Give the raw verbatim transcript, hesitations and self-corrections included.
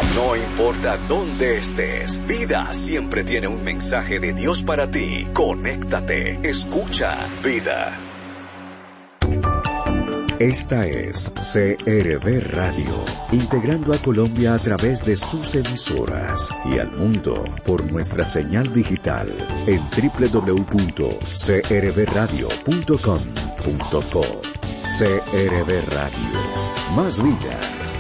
No importa dónde estés, Vida siempre tiene un mensaje de Dios para ti. Conéctate, escucha Vida. Esta es C R V Radio, integrando a Colombia a través de sus emisoras y al mundo por nuestra señal digital en doble u doble u doble u punto c r v radio punto com punto co. C R V Radio, más vida